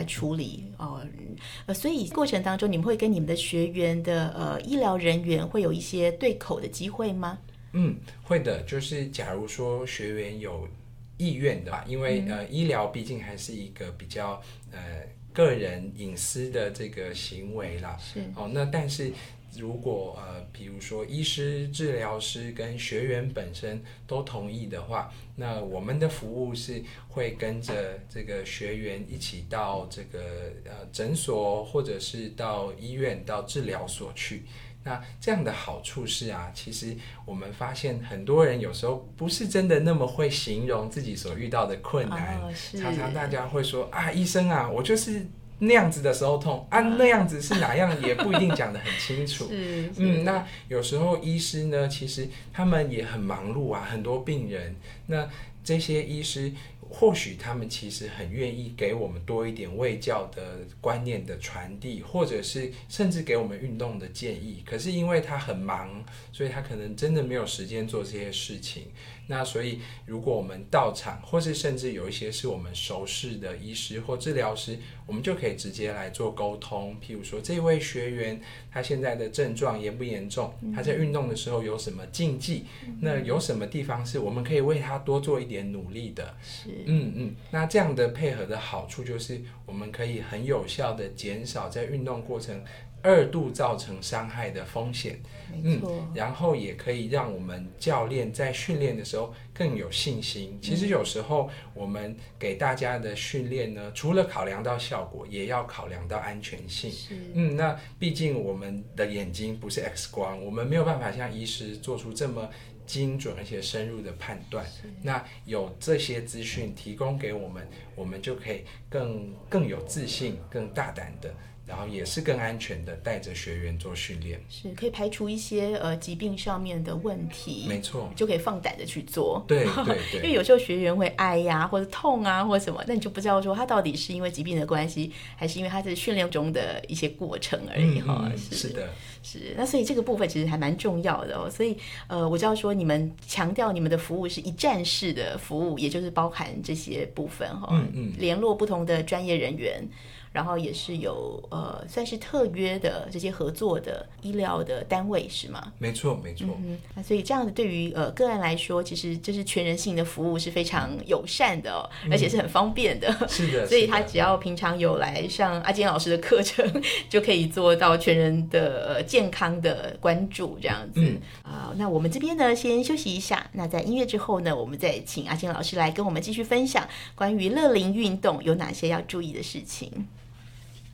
处理所以过程当中你们会跟你们的学员的医疗人员会有一些对口的机会吗？ 会的，就是假如说学员有意愿的吧，因为医疗毕竟还是一个比较个人隐私的这个行为啦。 是那但是如果比如说医师、治疗师跟学员本身都同意的话，那我们的服务是会跟着这个学员一起到这个诊所，或者是到医院、到治疗所去。那这样的好处是其实我们发现很多人有时候不是真的那么会形容自己所遇到的困难，常常大家会说医生我就是那样子的时候痛那样子是哪样也不一定讲得很清楚。那有时候医师呢，其实他们也很忙碌很多病人，那这些医师或许他们其实很愿意给我们多一点卫教的观念的传递，或者是甚至给我们运动的建议，可是因为他很忙，所以他可能真的没有时间做这些事情。那所以如果我们到场，或是甚至有一些是我们熟识的医师或治疗师，我们就可以直接来做沟通。譬如说这位学员他现在的症状严不严重，他在运动的时候有什么禁忌，那有什么地方是我们可以为他多做一点努力的。那这样的配合的好处就是我们可以很有效的减少在运动过程二度造成伤害的风险。然后也可以让我们教练在训练的时候更有信心。其实有时候我们给大家的训练呢，除了考量到效果，也要考量到安全性。那毕竟我们的眼睛不是 X 光，我们没有办法像医师做出这么精准而且深入的判断。那有这些资讯提供给我们，我们就可以更有自信、更大胆的，然后也是更安全的带着学员做训练， 是可以排除一些疾病上面的问题。 没错， 就可以放胆的去做。 对因为有时候学员会哀呀，或者痛或者什么，那你就不知道说他到底是因为疾病的关系，还是因为他是训练中的一些过程而已。 是的， 是。那所以这个部分其实还蛮重要的所以我知道说你们强调你们的服务是一站式的服务，也就是包含这些部分联络不同的专业人员，然后也是有算是特约的这些合作的医疗的单位是吗？ 没错。 那所以这样子对于个案来说，其实这是全人性的服务，是非常友善的而且是很方便的。 是的， 所以他只要平常有来上阿坚老师的课程，就可以做到全人的健康的关注这样子。那我们这边呢先休息一下，那在音乐之后呢，我们再请阿坚老师来跟我们继续分享关于乐龄运动有哪些要注意的事情。